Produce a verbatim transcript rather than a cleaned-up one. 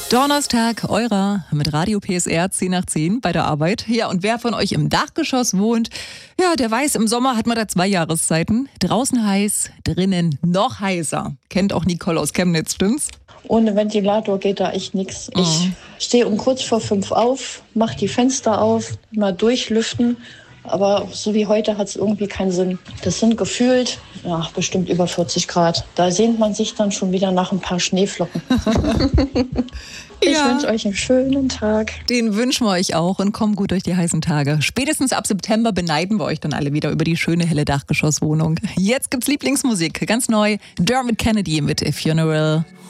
Donnerstag, eurer mit Radio P S R zehn nach zehn bei der Arbeit. Ja, und wer von euch im Dachgeschoss wohnt, ja, der weiß, im Sommer hat man da zwei Jahreszeiten. Draußen heiß, drinnen noch heißer. Kennt auch Nicole aus Chemnitz, stimmt's? Ohne Ventilator geht da echt nichts. Ich oh. stehe um kurz vor fünf auf, mache die Fenster auf, mal durchlüften. Aber so wie heute hat es irgendwie keinen Sinn. Das sind gefühlt, ja, bestimmt über vierzig Grad. Da sehnt man sich dann schon wieder nach ein paar Schneeflocken. Ich ja. wünsche euch einen schönen Tag. Den wünschen wir euch auch und kommt gut durch die heißen Tage. Spätestens ab September beneiden wir euch dann alle wieder über die schöne helle Dachgeschosswohnung. Jetzt gibt's Lieblingsmusik, ganz neu. Dermot Kennedy mit A Funeral.